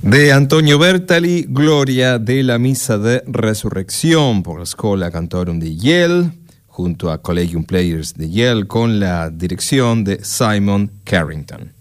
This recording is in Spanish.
De Antonio Bertali, Gloria de la Misa de Resurrección por la Schola Cantorum de Yale, junto a Collegium Players de Yale, con la dirección de Simon Carrington.